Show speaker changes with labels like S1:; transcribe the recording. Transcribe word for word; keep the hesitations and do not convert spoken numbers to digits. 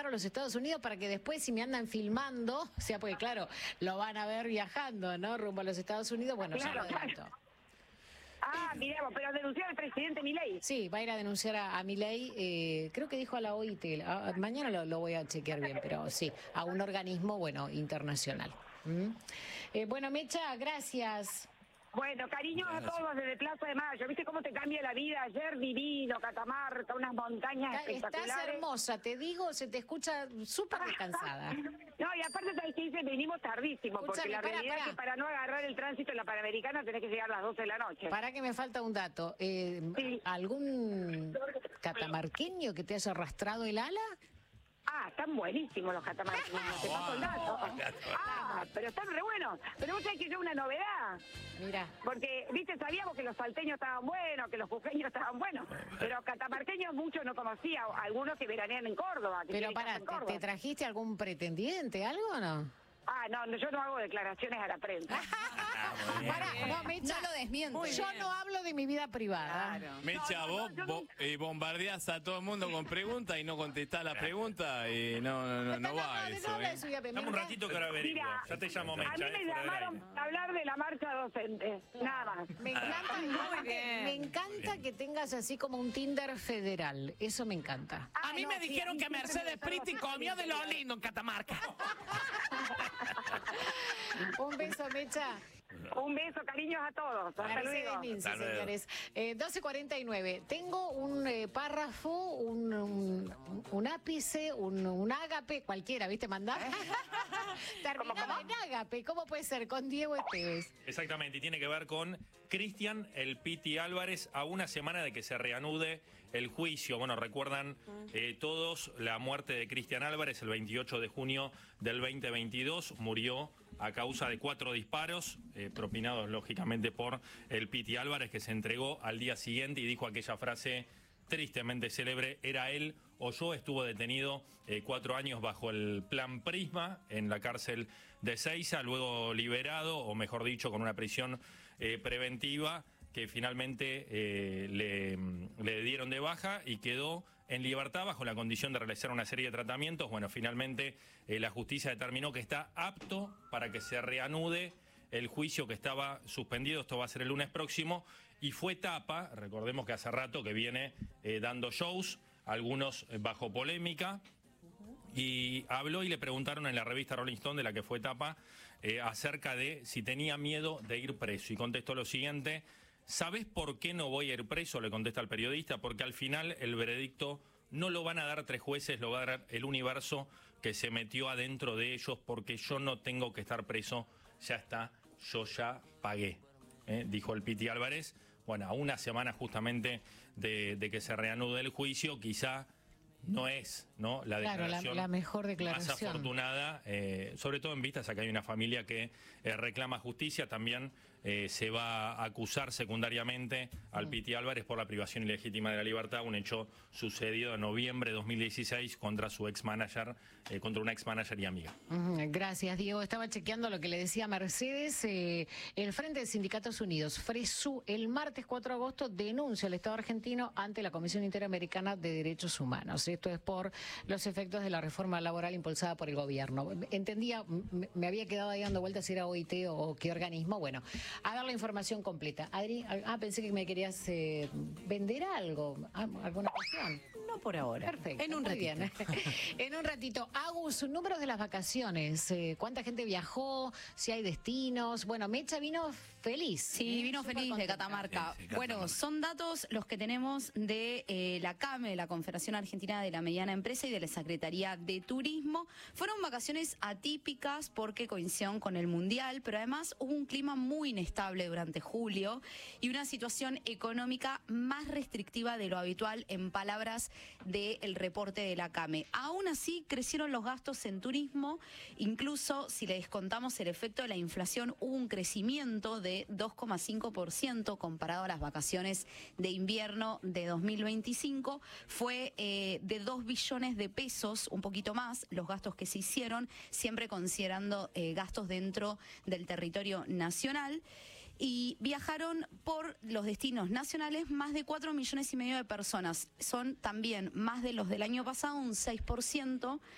S1: a los Estados Unidos para que después, si me andan filmando, o sea, porque claro, lo van a ver viajando, ¿no? Rumbo a los Estados Unidos, bueno,
S2: claro,
S1: ya lo adelanto.
S2: Ah, miremos, pero denunció al presidente Milei.
S1: Sí, va a ir a denunciar a, a Milei, eh, creo que dijo a la O I T, a, mañana lo, lo voy a chequear bien, pero sí, a un organismo, bueno, internacional. ¿Mm? Eh, bueno, Mecha, gracias.
S2: Bueno, cariños a todos desde Plaza de Mayo. ¿Viste cómo te cambia la vida? Ayer divino, Catamarca, unas montañas
S1: Está,
S2: espectaculares.
S1: Estás hermosa, te digo, se te escucha súper descansada.
S2: No, y aparte te dice, venimos tardísimo, porque
S1: Escuchame,
S2: la
S1: pará,
S2: realidad
S1: pará.
S2: es que para no agarrar el tránsito en la Panamericana tenés que llegar a las doce de la noche.
S1: Para que me falta un dato. Eh,
S2: Sí.
S1: ¿Algún catamarqueño que te haya arrastrado el ala?
S2: Ah, están buenísimos los catamarqueños, te paso el dato. Ah, pero están re buenos. Pero vos sabés que yo una novedad.
S1: Mira.
S2: Porque, viste, sabíamos que los salteños estaban buenos, que los jujeños estaban buenos, pero catamarqueños muchos no conocía, algunos que veranean en Córdoba. Que
S1: Pero
S2: tienen
S1: para,
S2: casa en
S1: ¿te,
S2: Córdoba.
S1: ¿te trajiste algún pretendiente, algo o no?
S2: Ah, no, no, yo no hago declaraciones a la prensa.
S1: Pará, no, Mecha,
S3: No lo desmiento.
S1: yo no hablo de mi vida privada.
S4: Mecha,
S2: No, no,
S4: vos
S2: no, yo
S4: bo- eh, bombardeás a todo el mundo con preguntas y no contestás la pregunta y no, no, no, no va
S1: no,
S4: eso,
S1: habla
S4: ¿eh?
S1: de su vida, me
S5: Dame un
S1: encanta-
S5: ratito que ahora averiguo.
S2: Mira,
S5: Ya te llamo
S2: a mí
S5: Mecha,
S2: me
S5: eh, fuera del
S2: llamaron
S5: aire.
S2: a hablar de la marcha docente, nada más.
S1: Me encanta,
S3: Muy bien.
S1: me encanta que tengas así como un Tinder federal. Eso me encanta.
S2: Ah,
S6: A mí
S2: no,
S6: me
S2: sí,
S6: dijeron
S2: a mí
S6: que
S2: siempre
S6: Mercedes
S2: me gustaron
S6: Priti
S2: los
S6: comió de lo
S2: ángeles.
S6: lindo en Catamarca.
S1: Un beso, Mecha.
S2: Un beso, cariños a todos. Hasta
S1: Mercedes
S2: luego.
S1: Ninzi,
S5: Hasta luego.
S1: señores. Eh, doce cuarenta y nueve. Tengo un eh, párrafo, un, un, un ápice, un, un ágape, cualquiera, ¿viste? Mandar. Terminaba en ágape. ¿Cómo puede ser? Con Diego Esteves.
S5: Exactamente, y tiene que ver con Cristian El Piti Álvarez a una semana de que se reanude el juicio. Bueno, recuerdan eh, todos la muerte de Cristian Álvarez el veintiocho de junio del veinte veintidós. Murió a causa de cuatro disparos, eh, propinados lógicamente por el Piti Álvarez, que se entregó al día siguiente y dijo aquella frase tristemente célebre: era él o yo. Estuvo detenido eh, cuatro años bajo el plan Prisma en la cárcel de Seiza, luego liberado, o mejor dicho, con una prisión eh, preventiva que finalmente eh, le, le dieron de baja y quedó en libertad bajo la condición de realizar una serie de tratamientos. Bueno, finalmente eh, la justicia determinó que está apto para que se reanude el juicio que estaba suspendido. Esto va a ser el lunes próximo, y fue tapa, recordemos que hace rato que viene eh, dando shows, algunos eh, bajo polémica, y habló y le preguntaron en la revista Rolling Stone, de la que fue tapa, eh, acerca de si tenía miedo de ir preso, y contestó lo siguiente: ¿sabés por qué no voy a ir preso?, le contesta al periodista, porque al final el veredicto no lo van a dar tres jueces, lo va a dar el universo que se metió adentro de ellos, porque yo no tengo que estar preso, ya está, yo ya pagué, ¿eh? Dijo el Piti Álvarez. Bueno, a una semana justamente de, de que se reanude el juicio, quizá no es, ¿no?, la
S1: Claro, la-
S5: declaración
S1: la mejor declaración.
S5: más afortunada, eh, sobre todo en vistas a que hay una familia que eh, reclama justicia. También eh, se va a acusar secundariamente al
S1: Mm.
S5: Piti Álvarez por la privación ilegítima de la libertad, un hecho sucedido en noviembre de dos mil dieciséis contra su ex manager, eh, contra una ex manager y amiga.
S1: Ujú, gracias, Diego. Estaba chequeando lo que le decía Mercedes. Eh, el Frente de Sindicatos Unidos, FRESU, el martes cuatro de agosto denuncia al Estado argentino ante la Comisión Interamericana de Derechos Humanos. Esto es por los efectos de la reforma laboral impulsada por el gobierno. Entendía, m- me había quedado ahí dando vueltas si era O I T o qué organismo. Bueno, a ver la información completa. Adri, ah, pensé que me querías eh, vender algo, ah, alguna cuestión.
S3: No por ahora.
S1: Perfecto.
S3: En un
S1: muy
S3: ratito.
S1: bien. En un ratito. Agus, números de las vacaciones. Eh, ¿Cuánta gente viajó? Si hay destinos. Bueno, Mecha vino feliz.
S3: Sí,
S1: ¿eh?
S3: vino
S1: Súper
S3: feliz de
S1: contenta.
S3: Catamarca.
S4: Sí, sí,
S3: Bueno,
S4: Catamarca.
S3: son datos los que tenemos de eh, la CAME, de la Confederación Argentina de la Mediana Empresa, y de la Secretaría de Turismo. Fueron vacaciones atípicas porque coincidieron con el Mundial, pero además hubo un clima muy inestable durante julio y una situación económica más restrictiva de lo habitual, en palabras del reporte de la CAME. Aún así, crecieron los gastos en turismo, incluso si le descontamos el efecto de la inflación, hubo un crecimiento de dos coma cinco por ciento comparado a las vacaciones de invierno de dos mil veinticinco. Fue eh, de dos billones de pesos, un poquito más, los gastos que se hicieron, siempre considerando eh, gastos dentro del territorio nacional. Y viajaron por los destinos nacionales más de cuatro millones y medio de personas. Son también más de los del año pasado, un seis por ciento,